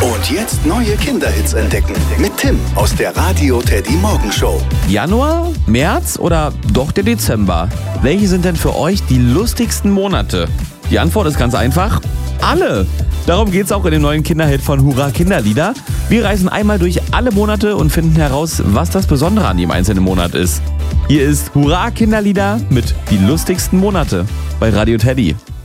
Und jetzt neue Kinderhits entdecken mit Tim aus der Radio Teddy Morgenshow. Januar, März oder doch der Dezember? Welche sind denn für euch die lustigsten Monate? Die Antwort ist ganz einfach: alle. Darum geht's auch in dem neuen Kinderhit von Hurra Kinderlieder. Wir reisen einmal durch alle Monate und finden heraus, was das Besondere an dem einzelnen Monat ist. Hier ist Hurra Kinderlieder mit die lustigsten Monate bei Radio Teddy.